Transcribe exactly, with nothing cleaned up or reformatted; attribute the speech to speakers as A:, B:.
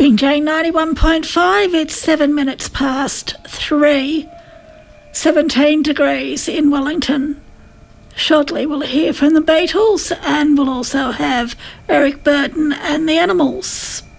A: Binjay ninety-one point five, it's seven minutes past three. seventeen degrees in Wellington. Shortly we'll hear from the Beatles, and we'll also have Eric Burden and the Animals.